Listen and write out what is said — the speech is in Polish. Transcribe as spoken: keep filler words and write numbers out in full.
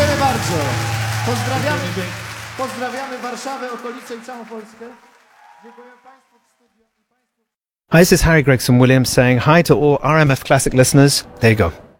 Dziękujemy bardzo. Pozdrawiamy, pozdrawiamy Warszawę, okolice i całą Polskę. Dziękujemy Państwu w studiu. Hi, this is Harry Gregson Williams saying hi to all R M F Classic listeners. There you go.